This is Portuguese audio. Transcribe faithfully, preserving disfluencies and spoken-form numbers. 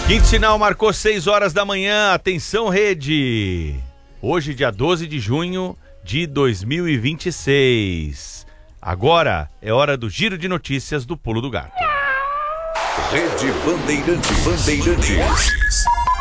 Quinto sinal marcou seis horas da manhã. Atenção, rede. Hoje, dia doze de junho de dois mil e vinte e seis. Agora é hora do giro de notícias do Pulo do Gato. Rede Bandeirantes. Bandeirantes.